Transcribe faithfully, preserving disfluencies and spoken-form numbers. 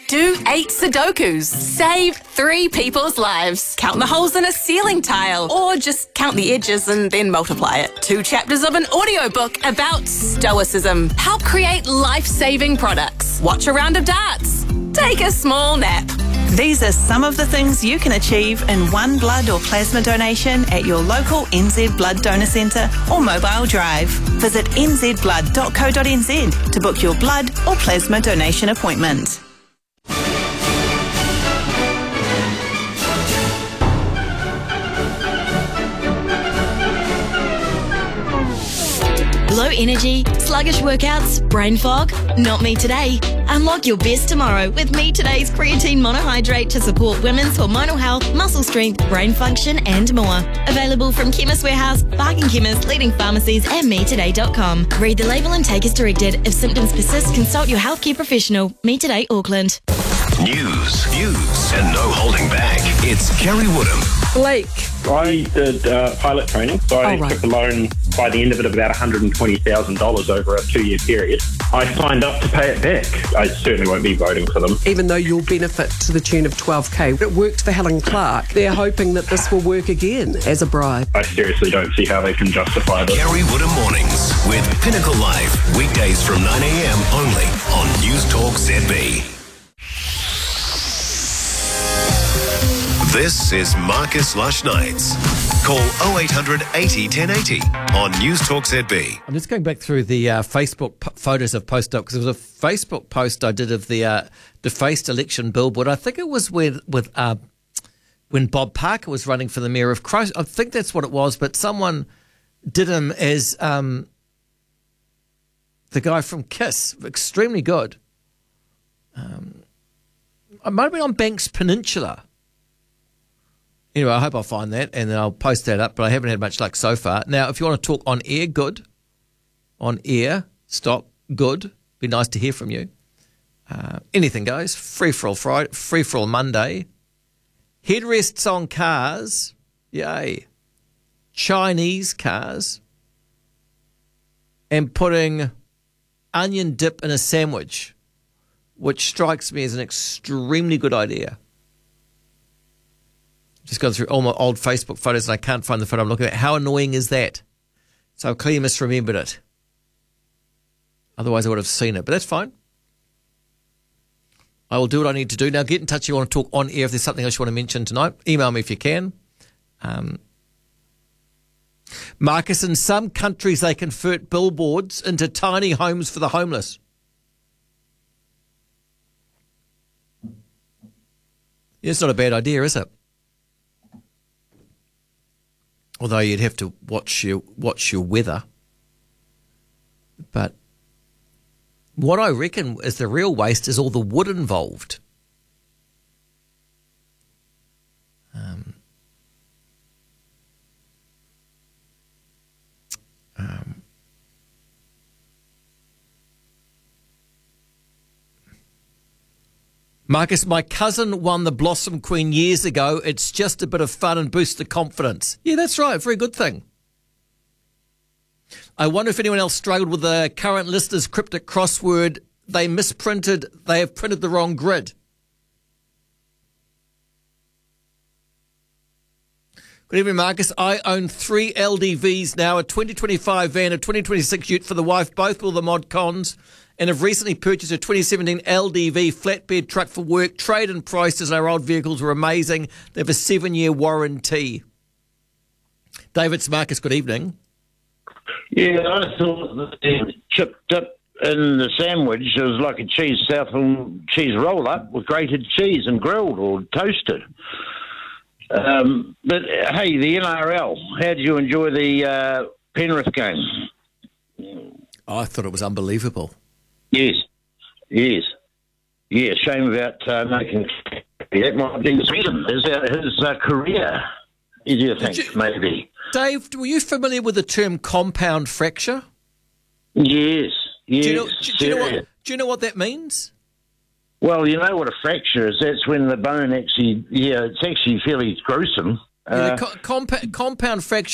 Do eight Sudokus. Save three people's lives. Count the holes in a ceiling tile. Or just count the edges and then multiply it. Two chapters of an audiobook about stoicism. Help create life-saving products. Watch a round of darts. Take a small nap. These are some of the things you can achieve in one blood or plasma donation at your local N Z Blood Donor Centre or mobile drive. Visit n z blood dot co dot n z to book your blood or plasma donation appointment. Low energy, sluggish workouts, brain fog? Not me today. Unlock your best tomorrow with Me Today's creatine monohydrate to support women's hormonal health, muscle strength, brain function and more. Available from Chemist Warehouse, Barking Chemist, leading pharmacies and me today dot com. Read the label and take as directed. If symptoms persist, consult your healthcare professional. Me Today Auckland. News, views and no holding back. It's Kerry Woodham. Blake. I did uh, pilot training, so I Oh, right. took a loan by the end of it of about one hundred twenty thousand dollars over a two-year period. I signed up to pay it back. I certainly won't be voting for them. Even though you'll benefit to the tune of twelve K, it worked for Helen Clark. They're hoping that this will work again as a bribe. I seriously don't see how they can justify this. Kerry Woodham Mornings with Pinnacle Live. Weekdays from nine a.m. only on News Talk Z B. This is Marcus Lush Nights. Call oh eight hundred eighty ten eighty on News Talk Z B. I'm just going back through the uh, Facebook p- photos I've posted up because there was a Facebook post I did of the uh, defaced election billboard. I think it was with with uh, when Bob Parker was running for the mayor of Christ. I think that's what it was, but someone did him as um, the guy from Kiss. Extremely good. Um, it might have been on Banks Peninsula. Anyway, I hope I'll find that and then I'll post that up, but I haven't had much luck so far. Now, if you want to talk on air, good. On air, stop, good. Be nice to hear from you. Uh, anything goes. Free for all Friday, free for all Monday. Headrests on cars, yay. Chinese cars. And putting onion dip in a sandwich, which strikes me as an extremely good idea. Just gone through all my old Facebook photos and I can't find the photo I'm looking at. How annoying is that? So I clearly misremembered it. Otherwise I would have seen it, but that's fine. I will do what I need to do. Now get in touch if you want to talk on air if there's something else you want to mention tonight. Email me if you can. Um, Marcus, in some countries they convert billboards into tiny homes for the homeless. Yeah, it's not a bad idea, is it? Although you'd have to watch your watch your weather. But what I reckon is the real waste is all the wood involved. Um, um, Marcus, my cousin won the Blossom Queen years ago. It's just a bit of fun and boosts the confidence. Yeah, that's right. Very good thing. I wonder if anyone else struggled with the current listeners' cryptic crossword. They misprinted. They have printed the wrong grid. Good evening, Marcus. I own three L D Vs now, a twenty twenty-five van, a twenty twenty-six ute for the wife, both with the mod cons, and have recently purchased a twenty seventeen L D V flatbed truck for work. Trade and prices on our old vehicles were amazing. They have a seven-year warranty. David's Marcus, good evening. Yeah, I thought the chip dip in the sandwich was like a cheese Southland cheese roll-up with grated cheese and grilled or toasted. Um, but, uh, hey, the N R L, how did you enjoy the uh, Penrith game? Oh, I thought it was unbelievable. Yes, yes. Yeah, shame about uh, making... That might be his, his uh, career, do you think, you, maybe? Dave, were you familiar with the term compound fracture? Yes, yes. Do you know, do, do you know, what, do you know what that means? Well, you know what a fracture is. That's when the bone actually, yeah, it's actually fairly gruesome. Yeah, Uh, the co- compa- compound fracture